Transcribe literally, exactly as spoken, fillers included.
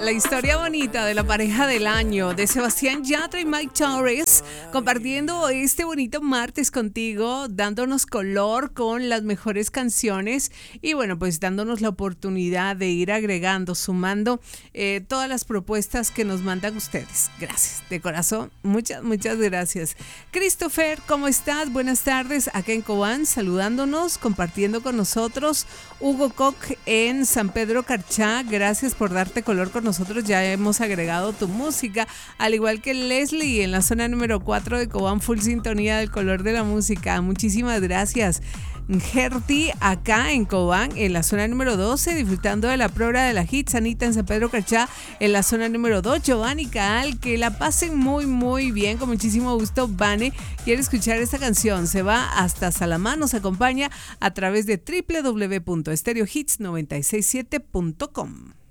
La historia bonita de la pareja del año, de Sebastián Yatra y Mike Torres, compartiendo este bonito martes contigo, dándonos color con las mejores canciones y bueno, pues dándonos la oportunidad de ir agregando, sumando eh, todas las propuestas que nos mandan ustedes. Gracias, de corazón, muchas, muchas gracias. Christopher, ¿cómo estás? Buenas tardes, acá en Cobán, saludándonos, compartiendo con nosotros. Hugo Koch en San Pedro Carchá, gracias por darte color con nosotros, ya hemos agregado tu música, al igual que Leslie en la zona número cuatro de Cobán, full sintonía del color de la música, muchísimas gracias. Gerti acá en Cobán, en la zona número doce, disfrutando de la prueba de la hit. Anita en San Pedro Carchá, en la zona número dos. Giovanni Caal, que la pasen muy muy bien, con muchísimo gusto. Vane quiere escuchar esta canción, se va hasta Salamá, nos acompaña a través de doble u doble u doble u punto stereo hits noventa y seis siete punto com.